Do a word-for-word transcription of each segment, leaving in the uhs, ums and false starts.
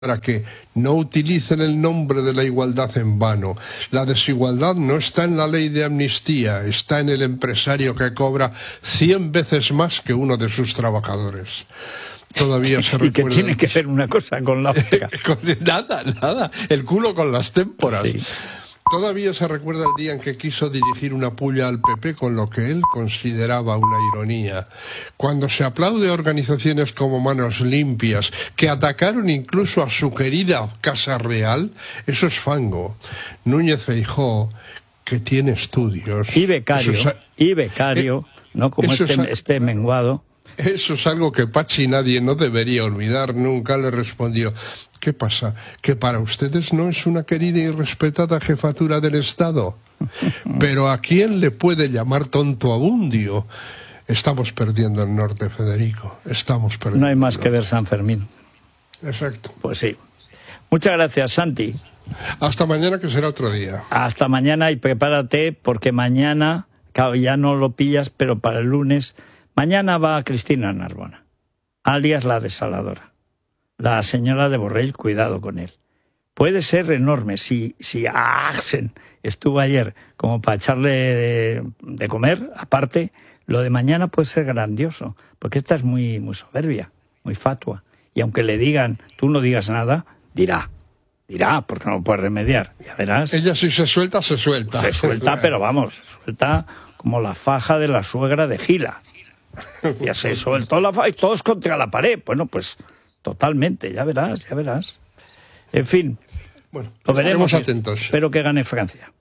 para que no utilicen el nombre de la igualdad en vano. La desigualdad no está en la ley de amnistía, está en el empresario que cobra cien veces más que uno de sus trabajadores. Todavía se recuerda... ¿Y qué tiene que ver una cosa con la otra? Nada, nada. El culo con las témporas. Sí. Todavía se recuerda el día en que quiso dirigir una puya al P P con lo que él consideraba una ironía. Cuando se aplaude a organizaciones como Manos Limpias, que atacaron incluso a su querida Casa Real, eso es fango. Núñez Feijóo, que tiene estudios... Y becario, es, y becario, eh, ¿no? Como este, es, este menguado... Eso es algo que Pachi nadie no debería olvidar. Nunca le respondió: ¿qué pasa? ¿Que para ustedes no es una querida y respetada jefatura del Estado? Pero ¿a quién le puede llamar tonto abundio? Estamos perdiendo el norte, Federico. Estamos perdiendo. No hay más que ver San Fermín. Exacto. Pues sí. Muchas gracias, Santi. Hasta mañana, que será otro día. Hasta mañana, y prepárate, porque mañana, claro, ya no lo pillas, pero para el lunes... Mañana va Cristina Narbona, alias la desaladora. La señora de Borrell, cuidado con él. Puede ser enorme. Si, si Axen estuvo ayer como para echarle de, de comer, aparte, lo de mañana puede ser grandioso, porque esta es muy, muy soberbia, muy fatua. Y aunque le digan, tú no digas nada, dirá. Dirá, porque no lo puede remediar. Ya verás. Ella si se suelta, se suelta. Se suelta, pero vamos, se suelta como la faja de la suegra de Gila. Ya se soltó la fa y todos contra la pared. Bueno, pues totalmente, ya verás, ya verás. En fin, bueno, lo veremos. Atentos. Espero que gane Francia.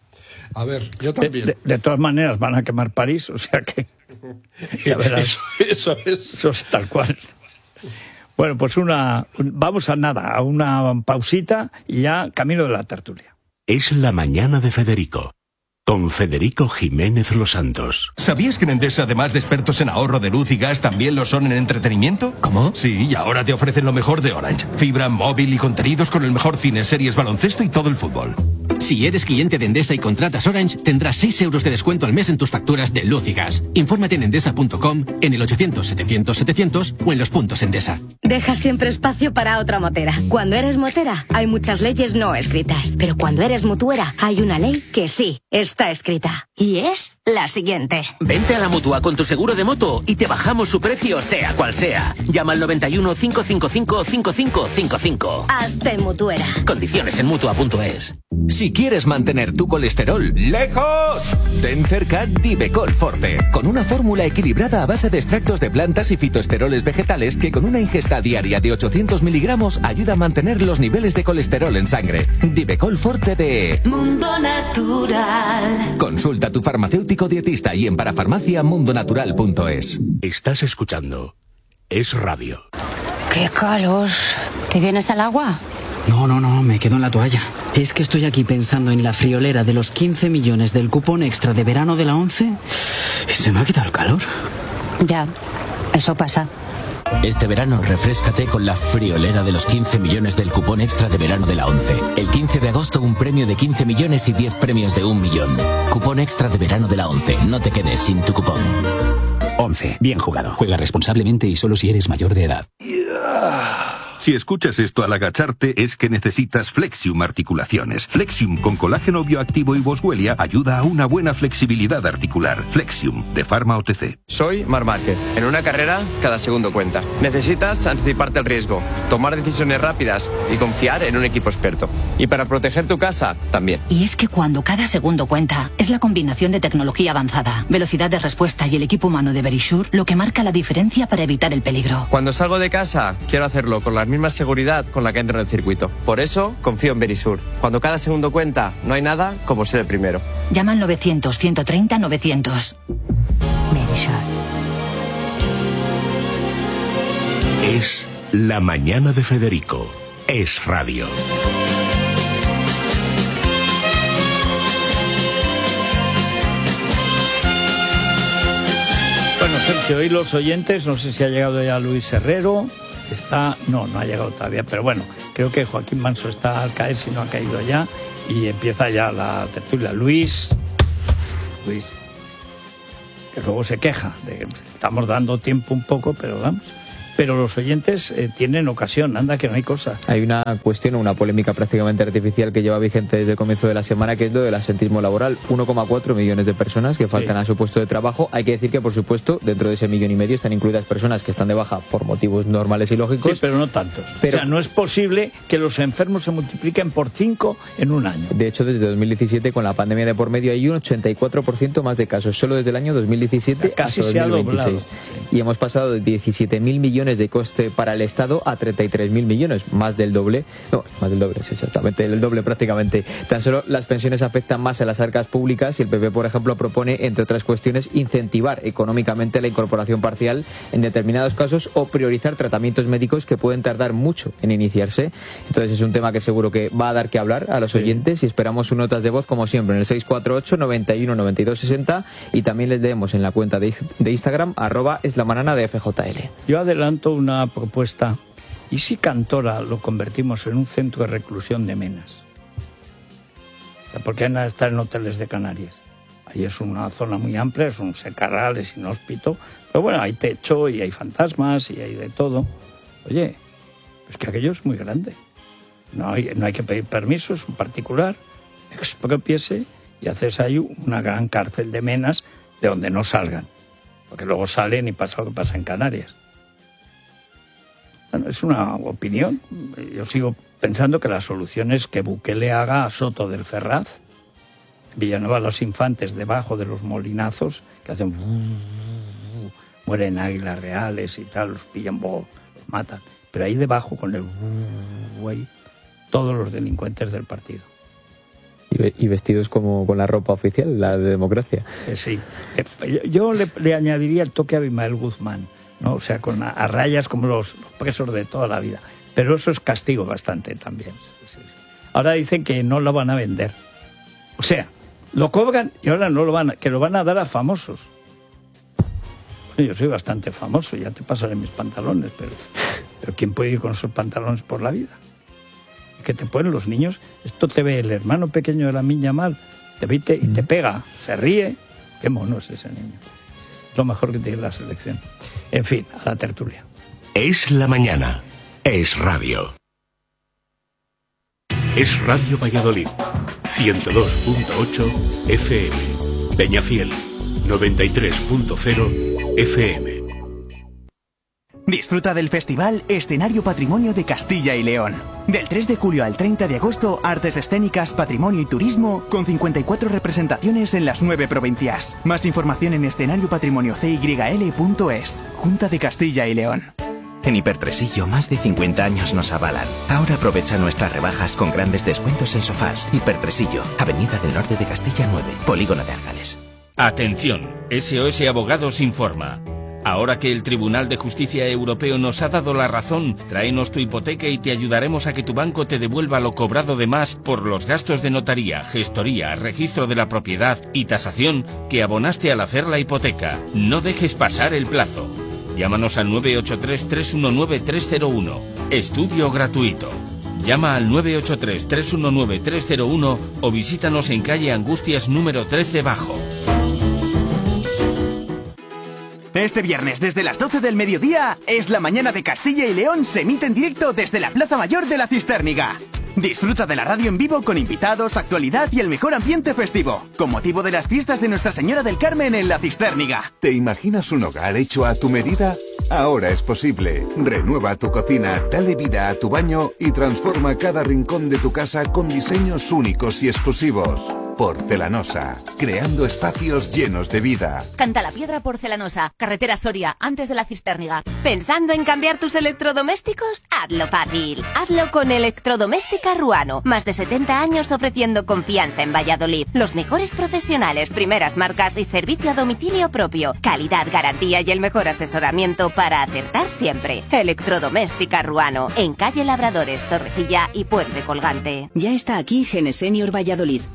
A ver, yo también. De, de, de todas maneras, van a quemar París, o sea que ya verás. Eso, eso es. Eso es tal cual. Bueno, pues una, vamos a nada, a una pausita y ya camino de la tertulia. Es la mañana de Federico. Con Federico Jiménez Los Santos. ¿Sabías que en Endesa, además de expertos en ahorro de luz y gas, también lo son en entretenimiento? ¿Cómo? Sí, y ahora te ofrecen lo mejor de Orange. Fibra, móvil y contenidos con el mejor cine, series, baloncesto y todo el fútbol. Si eres cliente de Endesa y contratas Orange, tendrás seis euros de descuento al mes en tus facturas de luz y gas. Infórmate en endesa punto com, en el ochocientos setecientos setecientos o en los puntos Endesa. Deja siempre espacio para otra motera. Cuando eres motera, hay muchas leyes no escritas. Pero cuando eres mutuera, hay una ley que sí está escrita. Y es la siguiente. Vente a la Mutua con tu seguro de moto y te bajamos su precio, sea cual sea. Llama al noventa y uno, cinco cinco cinco, cinco cinco cinco cinco. Hazte mutuera. Condiciones en mutua punto es. Si quieres mantener tu colesterol lejos, ten cerca Divecol Forte, con una fórmula equilibrada a base de extractos de plantas y fitoesteroles vegetales que con una ingesta diaria de ochocientos miligramos ayuda a mantener los niveles de colesterol en sangre. Divecol Forte de Mundo Natural. Consulta a tu farmacéutico dietista y en parafarmacia mundo natural punto es. Estás escuchando Es Radio. ¡Qué calor! ¿Te vienes al agua? No, no, no, me quedo en la toalla. Es que estoy aquí pensando en la friolera de los quince millones del cupón extra de verano de la ONCE y se me ha quitado el calor. Ya, eso pasa. Este verano refréscate con la friolera de los quince millones del cupón extra de verano de la ONCE. El quince de agosto un premio de quince millones y diez premios de un millón. Cupón extra de verano de la ONCE. No te quedes sin tu cupón. ONCE. Bien jugado. Juega responsablemente y solo si eres mayor de edad. Si escuchas esto al agacharte es que necesitas Flexium Articulaciones. Flexium con colágeno bioactivo y boswellia ayuda a una buena flexibilidad articular. Flexium, de Pharma O T C. Soy Marc Márquez. En una carrera, cada segundo cuenta. Necesitas anticiparte al riesgo, tomar decisiones rápidas y confiar en un equipo experto. Y para proteger tu casa, también. Y es que cuando cada segundo cuenta, es la combinación de tecnología avanzada, velocidad de respuesta y el equipo humano de Verisure lo que marca la diferencia para evitar el peligro. Cuando salgo de casa, quiero hacerlo con las misma seguridad con la que entro en el circuito. Por eso, confío en Verisure. Cuando cada segundo cuenta, no hay nada como ser el primero. Llama al novecientos, ciento treinta, novecientos. Verisure. Es la mañana de Federico. Es Radio. Bueno, Sergio, hoy los oyentes, no sé si ha llegado ya Luis Herrero. Está, no, no ha llegado todavía, pero bueno, creo que Joaquín Manso está al caer, si no ha caído ya, y empieza ya la tertulia. Luis, Luis, que luego se queja de que estamos dando tiempo un poco, pero vamos, pero los oyentes eh, tienen ocasión, anda que no hay cosa. Hay una cuestión, una polémica prácticamente artificial que lleva vigente desde el comienzo de la semana, que es lo del absentismo laboral. uno coma cuatro millones de personas que faltan sí. a su puesto de trabajo. Hay que decir que, por supuesto, dentro de ese millón y medio están incluidas personas que están de baja por motivos normales y lógicos. Sí, pero no tantos. Pero, o sea, no es posible que los enfermos se multipliquen por cinco en un año. De hecho, desde dos mil diecisiete, con la pandemia de por medio, hay un ochenta y cuatro por ciento más de casos, solo desde el año dos mil diecisiete casi hasta dos mil veintiséis. Y hemos pasado de diecisiete mil millones de coste para el Estado a treinta y tres mil millones, más del doble. No, más del doble, sí, exactamente, el doble prácticamente. Tan solo las pensiones afectan más a las arcas públicas y el P P, por ejemplo, propone, entre otras cuestiones, incentivar económicamente la incorporación parcial en determinados casos o priorizar tratamientos médicos que pueden tardar mucho en iniciarse. Entonces es un tema que seguro que va a dar que hablar a los sí. oyentes, y esperamos sus notas de voz, como siempre, en el seis cuatro ocho, noventa y uno, noventa y dos, sesenta, y también les leemos en la cuenta de, de Instagram, arroba es la manana de F J L. Yo adelanto una propuesta. ¿Y si Cantora lo convertimos en un centro de reclusión de menas? ¿Por qué nada estar en hoteles de Canarias? Ahí es una zona muy amplia, es un secarral, es inhóspito, pero bueno, hay techo y hay fantasmas y hay de todo. Oye, es que aquello es muy grande. No hay, no hay que pedir permiso, es un particular, expropiese y haces ahí una gran cárcel de menas de donde no salgan, porque luego salen y pasa lo que pasa en Canarias. Bueno, es una opinión. Yo sigo pensando que la solución es que Bukele haga a Soto del Ferraz, Villanueva los Infantes, debajo de los molinazos, que hacen... mueren águilas reales y tal, los pillan, los matan. Pero ahí debajo, con el... ahí, todos los delincuentes del partido. Y vestidos como con la ropa oficial, la de democracia. Eh, sí. Eh, yo le, le añadiría el toque a Abimael Guzmán, ¿no? O sea, con a, a rayas como los, los presos de toda la vida. Pero eso es castigo bastante también. Sí, sí. Ahora dicen que no lo van a vender. O sea, lo cobran y ahora no lo van a, que lo van a dar a famosos. Bueno, yo soy bastante famoso, ya te pasaré mis pantalones, pero, pero ¿quién puede ir con esos pantalones por la vida? Que te ponen los niños, esto te ve el hermano pequeño de la niña mal, te ve y te, y te pega, se ríe, qué mono es ese niño. Lo mejor que tiene la selección. En fin, a la tertulia. Es la mañana, es radio. Es Radio Valladolid, ciento dos punto ocho F M, Peñafiel, noventa y tres punto cero F M. Disfruta del festival Escenario Patrimonio de Castilla y León. Del tres de julio al treinta de agosto, artes escénicas, patrimonio y turismo, con cincuenta y cuatro representaciones en las nueve provincias. Más información en escenario patrimonio c y l punto es. Junta de Castilla y León. En Hipertresillo más de cincuenta años nos avalan. Ahora aprovecha nuestras rebajas con grandes descuentos en sofás. Hipertresillo, Avenida del Norte de Castilla nueve, Polígono de Argales. Atención, S O S Abogados informa. Ahora que el Tribunal de Justicia Europeo nos ha dado la razón, tráenos tu hipoteca y te ayudaremos a que tu banco te devuelva lo cobrado de más por los gastos de notaría, gestoría, registro de la propiedad y tasación que abonaste al hacer la hipoteca. No dejes pasar el plazo. Llámanos al nueve ocho tres, tres uno nueve, tres cero uno. Estudio gratuito. Llama al nueve ocho tres, tres uno nueve, tres cero uno o visítanos en calle Angustias número trece Bajo. Este viernes, desde las doce del mediodía, Es la Mañana de Castilla y León se emite en directo desde la Plaza Mayor de la Cistérniga. Disfruta de la radio en vivo con invitados, actualidad y el mejor ambiente festivo, con motivo de las fiestas de Nuestra Señora del Carmen en la Cistérniga. ¿Te imaginas un hogar hecho a tu medida? Ahora es posible. Renueva tu cocina, dale vida a tu baño y transforma cada rincón de tu casa con diseños únicos y exclusivos. Porcelanosa, creando espacios llenos de vida. Cantalapiedra Porcelanosa, carretera Soria, antes de la Cistérniga. ¿Pensando en cambiar tus electrodomésticos? Hazlo fácil. Hazlo con Electrodoméstica Ruano. Más de setenta años ofreciendo confianza en Valladolid. Los mejores profesionales, primeras marcas y servicio a domicilio propio. Calidad, garantía y el mejor asesoramiento para acertar siempre. Electrodoméstica Ruano, en calle Labradores, Torrecilla y Puente Colgante. Ya está aquí Genesenior Valladolid, una nueva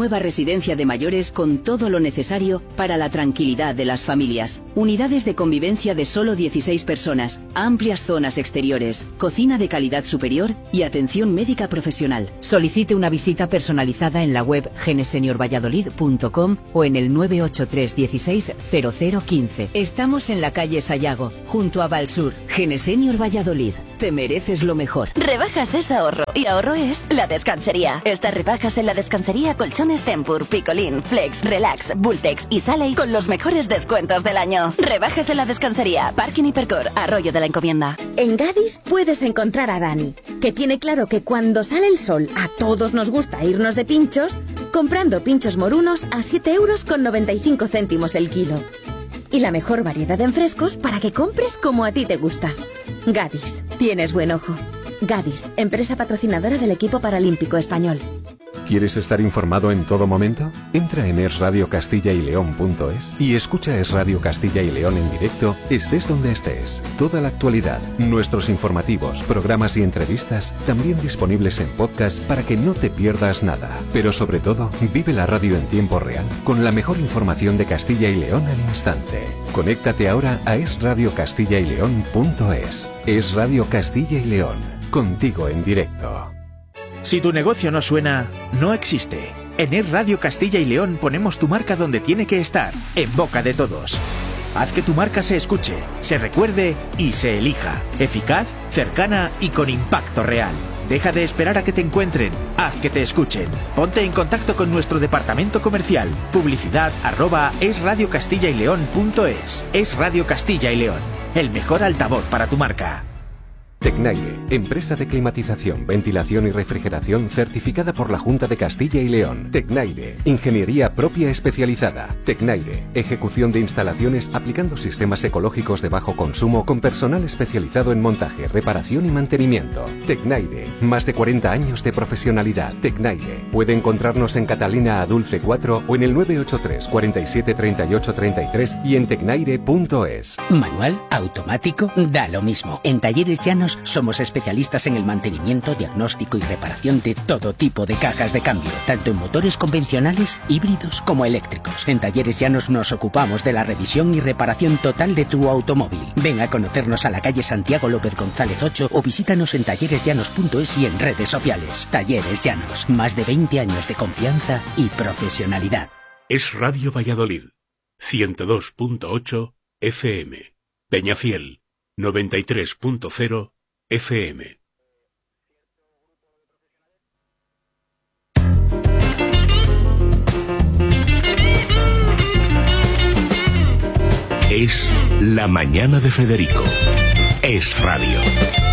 nueva residencia de mayores con todo lo necesario para la tranquilidad de las familias. Unidades de convivencia de solo dieciséis personas, amplias zonas exteriores, cocina de calidad superior y atención médica profesional. Solicite una visita personalizada en la web genesenior valladolid punto com o en el nueve ocho tres dieciséis cero cero quince. Estamos en la calle Sayago, junto a Valsur. Genesenior Valladolid. Te mereces lo mejor. Rebajas es ahorro y ahorro es La Descansería. Estas rebajas en La Descansería: colchones Tempur, Picolín, Flex, Relax, Bultex y Saley con los mejores descuentos del año. Rebajas en La Descansería, Parking Hipercor, Arroyo de la Encomienda. En Gadis puedes encontrar a Dani, que tiene claro que cuando sale el sol a todos nos gusta irnos de pinchos, comprando pinchos morunos a siete euros con noventa y cinco céntimos el kilo. Y la mejor variedad en frescos para que compres como a ti te gusta. Gadis, tienes buen ojo. Gadis, empresa patrocinadora del equipo paralímpico español. ¿Quieres estar informado en todo momento? Entra en es radio castilla y león punto es y escucha Es Radio Castilla y León en directo, estés donde estés. Toda la actualidad, nuestros informativos, programas y entrevistas, también disponibles en podcast para que no te pierdas nada. Pero sobre todo, vive la radio en tiempo real, con la mejor información de Castilla y León al instante. Conéctate ahora a es radio castilla y león punto es. Es Radio Castilla y León, contigo en directo. Si tu negocio no suena, no existe. En Es Radio Castilla y León ponemos tu marca donde tiene que estar, en boca de todos. Haz que tu marca se escuche, se recuerde y se elija. Eficaz, cercana y con impacto real. Deja de esperar a que te encuentren, haz que te escuchen. Ponte en contacto con nuestro departamento comercial. Publicidad arroba es radio castilla y león punto es. Es Radio Castilla y León, el mejor altavoz para tu marca. Tecnaire, empresa de climatización, ventilación y refrigeración certificada por la Junta de Castilla y León. Tecnaire, ingeniería propia especializada. Tecnaire, ejecución de instalaciones aplicando sistemas ecológicos de bajo consumo con personal especializado en montaje, reparación y mantenimiento. Tecnaire, más de cuarenta años de profesionalidad. Tecnaire, puede encontrarnos en Catalina a Dulce cuatro o en el nueve ocho tres, cuarenta y siete, treinta y ocho, treinta y tres y en tecnaire punto es. Manual, automático, da lo mismo. En Talleres Llanos somos especialistas en el mantenimiento, diagnóstico y reparación de todo tipo de cajas de cambio, tanto en motores convencionales, híbridos como eléctricos. En Talleres Llanos nos ocupamos de la revisión y reparación total de tu automóvil. Ven a conocernos a la calle Santiago López González ocho o visítanos en talleres llanos punto es y en redes sociales. Talleres Llanos, más de veinte años de confianza y profesionalidad. Es Radio Valladolid, ciento dos punto ocho F M. Peñafiel, noventa y tres punto cero F M. Es la mañana de Federico. Es Radio.